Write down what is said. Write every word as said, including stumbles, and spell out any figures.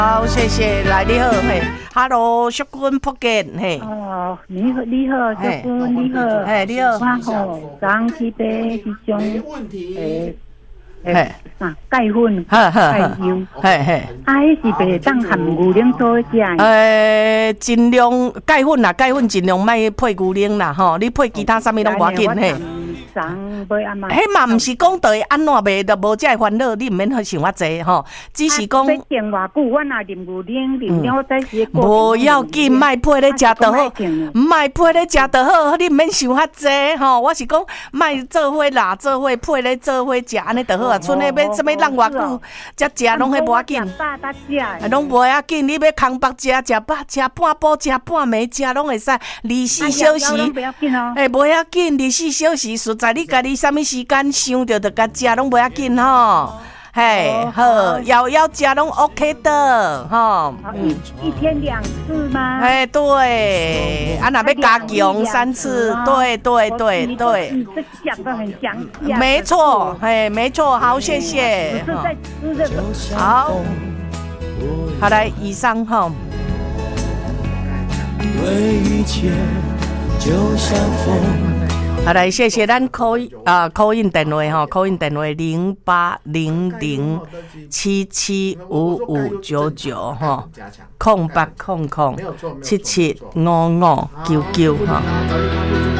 好，谢谢，来你好，嘿 ，Hello， 淑君福建，嘿。 哦，你好，你好，淑君，你好， 嘿，你好。 我吼刚去买迄种诶诶啥钙粉、钙油， 嘿嘿， 啊，迄是袂当含牛奶做食。 诶，尽量钙粉啦，钙粉尽量莫配牛奶啦，吼，你配其他啥物拢无要紧嘿。迄嘛毋是讲对安怎袂着无遮烦恼，你毋免去想遐济吼，只是讲。 要定偌久，我若啉牛奶啉了再是。 无要紧，莫配咧食就好，莫配咧食就好，你毋免想遐济吼。我是讲，莫做伙啦，做伙配咧做伙食，安尼就好啊。剩诶要什物人偌久才食，拢迄无要紧。拢无要紧，你要空腹食，食饱食半晡，食半暝食拢会使。二十四小时，诶，无要紧，二十四小时实在你家己啥物时间想着就甲食，拢无要紧吼。嘿，好，要要食拢 OK 的吼。 嗯，一天两次吗？ 哎，对，啊，那要加强三次，对对对对。 你这讲得很详细。 没错，哎，没错，好，谢谢。 我是在吃这个。 好，好来，以上哈。对一切就像风。好来，谢谢咱 call 啊 call in 电话哈 ，call in 电话零八零零七七五五九九哈，空八空空七七五五九九哈。